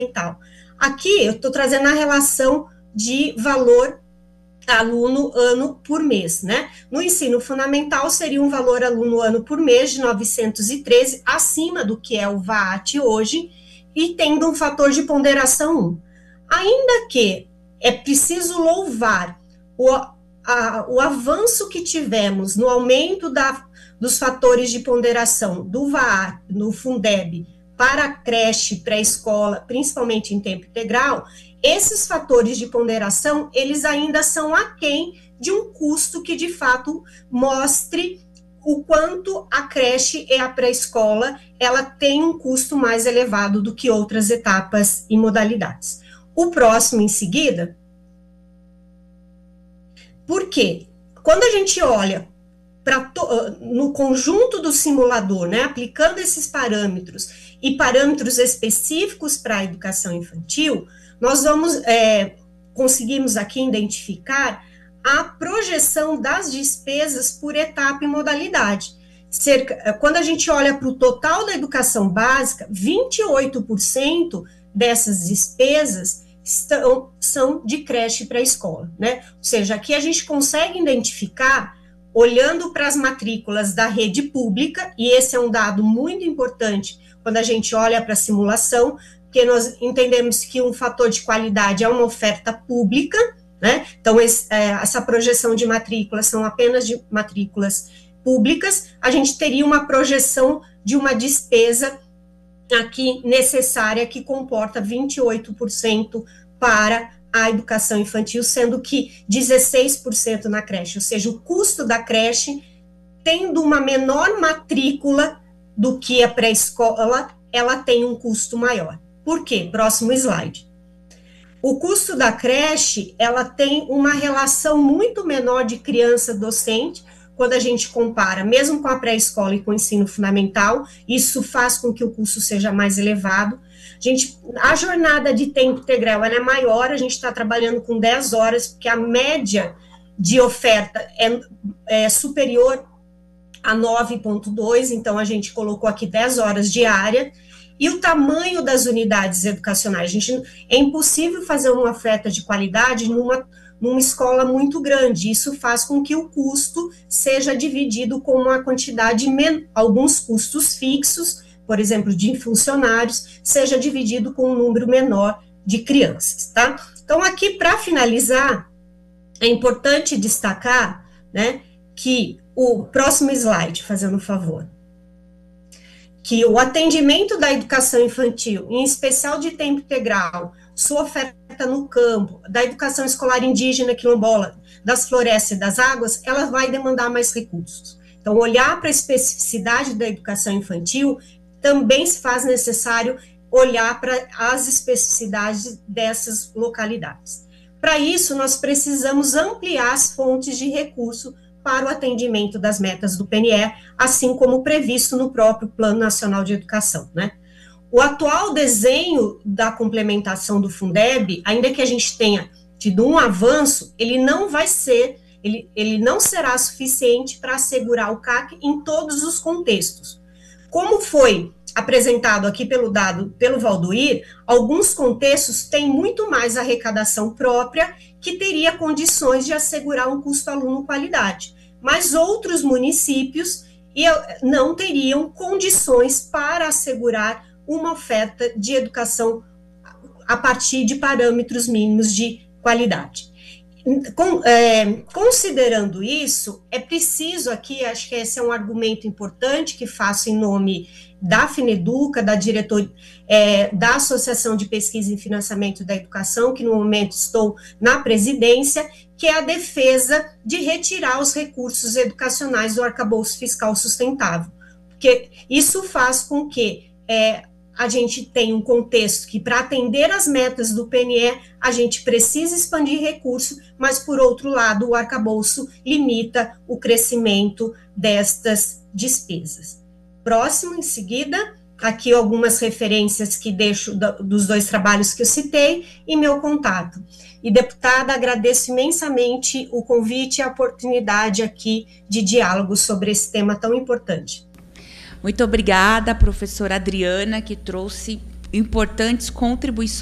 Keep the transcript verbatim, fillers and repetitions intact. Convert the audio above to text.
fundamental. Aqui eu estou trazendo a relação de valor aluno ano por mês, né? No ensino fundamental seria um valor aluno ano por mês de novecentos e treze, acima do que é o V A A T hoje, e tendo um fator de ponderação um. Ainda que é preciso louvar o, a, o avanço que tivemos no aumento da, dos fatores de ponderação do V A A, no Fundeb, para a creche, pré-escola, principalmente em tempo integral, esses fatores de ponderação, eles ainda são aquém de um custo que, de fato, mostre o quanto a creche e a pré-escola, ela tem um custo mais elevado do que outras etapas e modalidades. O próximo, em seguida, por quê? Quando a gente olha pra, no conjunto do simulador, né, aplicando esses parâmetros e parâmetros específicos para a educação infantil, nós vamos, é, conseguimos aqui identificar a projeção das despesas por etapa e modalidade. Cerca, quando a gente olha para o total da educação básica, vinte e oito por cento dessas despesas estão, são de creche para a escola, né? Ou seja, aqui a gente consegue identificar, olhando para as matrículas da rede pública, e esse é um dado muito importante quando a gente olha para a simulação, porque nós entendemos que um fator de qualidade é uma oferta pública, né? Então, esse, é, essa projeção de matrículas são apenas de matrículas públicas, a gente teria uma projeção de uma despesa aqui necessária que comporta vinte e oito por cento para a educação infantil, sendo que dezesseis por cento na creche, ou seja, o custo da creche, tendo uma menor matrícula do que a pré-escola, ela tem um custo maior. Por quê? Próximo slide. O custo da creche, ela tem uma relação muito menor de criança-docente, quando a gente compara, mesmo com a pré-escola e com o ensino fundamental, isso faz com que o custo seja mais elevado. A, gente, a jornada de tempo integral ela é maior, a gente está trabalhando com dez horas, porque a média de oferta é, é superior a nove vírgula dois, então a gente colocou aqui dez horas diária. E o tamanho das unidades educacionais, a gente, é impossível fazer uma oferta de qualidade numa, numa escola muito grande, isso faz com que o custo seja dividido com uma quantidade, alguns custos fixos, por exemplo, de funcionários, seja dividido com um número menor de crianças, tá? Então, aqui, para finalizar, é importante destacar, né, que o próximo slide, fazendo um favor, que o atendimento da educação infantil, em especial de tempo integral, sua oferta no campo, da educação escolar indígena, quilombola, das florestas e das águas, ela vai demandar mais recursos. Então, olhar para a especificidade da educação infantil, também se faz necessário olhar para as especificidades dessas localidades. Para isso, nós precisamos ampliar as fontes de recurso para o atendimento das metas do P N E, assim como previsto no próprio Plano Nacional de Educação, né? O atual desenho da complementação do Fundeb, ainda que a gente tenha tido um avanço, ele não vai ser, ele, ele não será suficiente para assegurar o C A C em todos os contextos. Como foi apresentado aqui pelo dado, pelo Valdoir, alguns contextos têm muito mais arrecadação própria que teria condições de assegurar um custo-aluno qualidade, mas outros municípios não teriam condições para assegurar uma oferta de educação a partir de parâmetros mínimos de qualidade. Com, é, considerando isso, é preciso aqui, acho que esse é um argumento importante que faço em nome da FINEDUCA, da diretoria, é, da Associação de Pesquisa e Financiamento da Educação, que no momento estou na presidência, que é a defesa de retirar os recursos educacionais do arcabouço fiscal sustentável, porque isso faz com que é, a gente tenha um contexto que, para atender as metas do P N E, a gente precisa expandir recurso, mas, por outro lado, o arcabouço limita o crescimento destas despesas. Próximo, em seguida, aqui algumas referências que deixo dos dois trabalhos que eu citei e meu contato. E, deputada, agradeço imensamente o convite e a oportunidade aqui de diálogo sobre esse tema tão importante. Muito obrigada, professora Adriana, que trouxe importantes contribuições